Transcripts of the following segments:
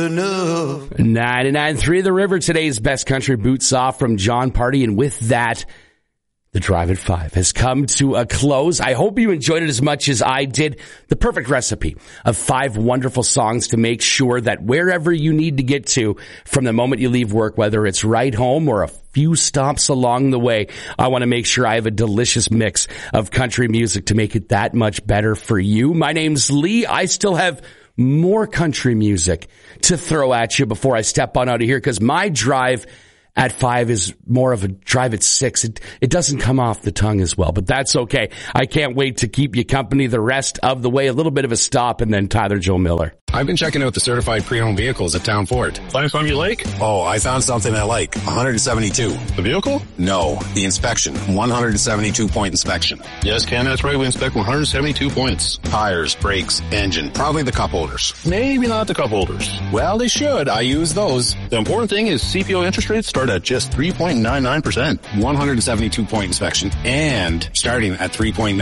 99.3 The River, today's best country boots off from John Party. And with that, the Drive at 5 has come to a close. I hope you enjoyed it as much as I did. The perfect recipe of 5 wonderful songs to make sure that wherever you need to get to from the moment you leave work, whether it's right home or a few stops along the way, I want to make sure I have a delicious mix of country music to make it that much better for you. My name's Lee. I still have more country music to throw at you before I step on out of here, because my Drive at 5 is more of a Drive at 6. It doesn't come off the tongue as well, but that's okay. I can't wait to keep you company the rest of the way. A little bit of a stop, and then Tyler Joe Miller. I've been checking out the certified pre-owned vehicles at Town Ford. Find something you like? Oh, I found something I like. 172. The vehicle? No, the inspection. 172-point inspection. Yes, Ken, that's right. We inspect 172 points. Tires, brakes, engine, probably the cup holders. Maybe not the cup holders. Well, they should. I use those. The important thing is CPO interest rates start at just 3.99%. 172-point inspection and starting at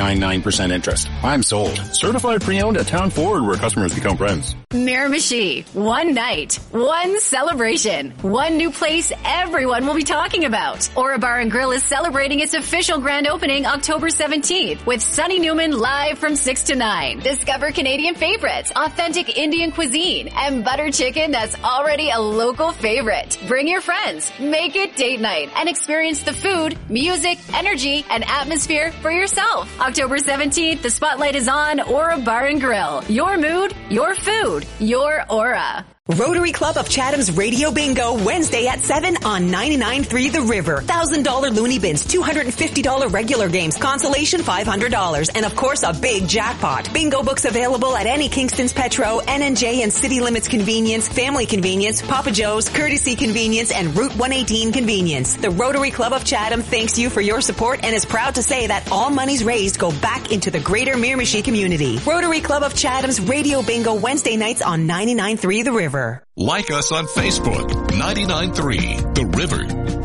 3.99% interest. I'm sold. Certified pre-owned at Town Ford, where customers become friends. Miramichi, one night, one celebration, one new place everyone will be talking about. Aura Bar and Grill is celebrating its official grand opening October 17th with Sonny Newman live from 6 to 9. Discover Canadian favorites, authentic Indian cuisine, and butter chicken that's already a local favorite. Bring your friends, make it date night, and experience the food, music, energy, and atmosphere for yourself. October 17th, the spotlight is on Aura Bar and Grill. Your mood, your food, your aura. Rotary Club of Chatham's Radio Bingo, Wednesday at 7 on 99.3 The River. $1,000 loony bins, $250 regular games, consolation $500, and of course a big jackpot. Bingo books available at any Kingston's Petro, NNJ and City Limits Convenience, Family Convenience, Papa Joe's, Courtesy Convenience, and Route 118 Convenience. The Rotary Club of Chatham thanks you for your support and is proud to say that all monies raised go back into the greater Miramichi community. Rotary Club of Chatham's Radio Bingo, Wednesday nights on 99.3 The River. Like us on Facebook, 99.3 The River.